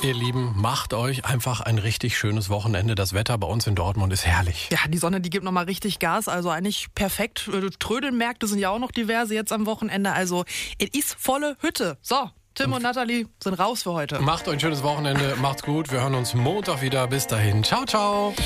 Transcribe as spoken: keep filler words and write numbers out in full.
Ihr Lieben, macht euch einfach ein richtig schönes Wochenende. Das Wetter bei uns in Dortmund ist herrlich. Ja, die Sonne, die gibt nochmal richtig Gas, also eigentlich perfekt. Trödelmärkte sind ja auch noch diverse jetzt am Wochenende, also es ist volle Hütte. So, Tim und Nathalie sind raus für heute. Macht euch ein schönes Wochenende, macht's gut. Wir hören uns Montag wieder. Bis dahin. Ciao, ciao.